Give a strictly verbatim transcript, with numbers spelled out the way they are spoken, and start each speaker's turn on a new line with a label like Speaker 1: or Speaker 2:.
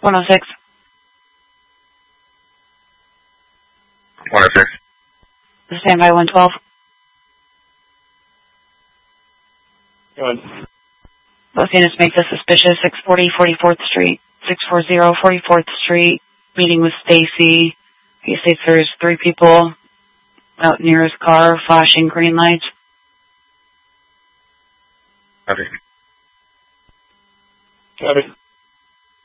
Speaker 1: one oh six.
Speaker 2: one oh six.
Speaker 1: Stand by one twelve.
Speaker 3: Good.
Speaker 1: Los units make this suspicious. six forty forty-fourth Street. six forty forty-fourth Street. Meeting with Stacy. He states there's three people out near his car flashing green lights.
Speaker 2: Copy.
Speaker 3: Copy.